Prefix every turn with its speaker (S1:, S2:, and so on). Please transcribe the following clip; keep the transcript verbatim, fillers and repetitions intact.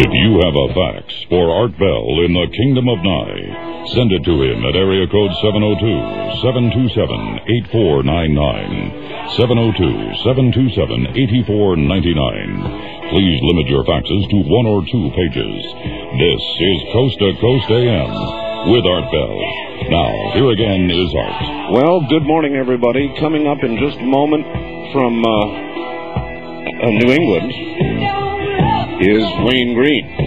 S1: If you have a fax for Art Bell in the Kingdom of Nye, send it to him at area code seven oh two, seven two seven, eight four nine nine, seven oh two, seven two seven, eight four nine nine. Please limit your faxes to one or two pages. This is Coast to Coast A M with Art Bell. Now, here again is Art.
S2: Well, good morning, everybody. Coming up in just a moment from uh, uh, New England is Wayne Green.